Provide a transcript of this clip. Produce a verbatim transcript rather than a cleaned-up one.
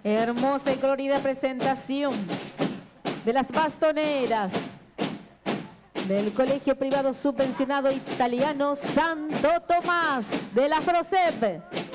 Hermosa y colorida presentación de las bastoneras del Colegio Privado Subvencionado Italiano Santo Tomás de la FROSEP.